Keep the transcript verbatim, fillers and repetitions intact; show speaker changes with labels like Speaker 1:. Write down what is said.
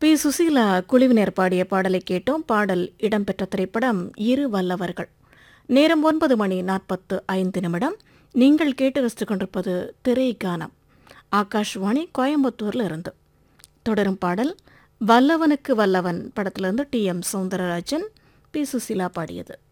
Speaker 1: B. Susheela குழுவினர் பாடிய பாடலை கேட்டோம். பாடல் இடம்பெற்ற திரைப்படம் இரு வல்லவர்கள். நேரம் ஒன்பது மணி நாற்பத்து ஐந்து நிமிடம். நீங்கள் கேட்டு ரசித்துக் கொண்டிருப்பது திரை கானம். ஆகாஷ்வாணி கோயம்புத்தூர்ல இருந்து. தொடரும் பாடல் வல்லவனுக்கு வல்லவன் படத்திலிருந்து D M Soundararajan, B. Susheela பாடியது.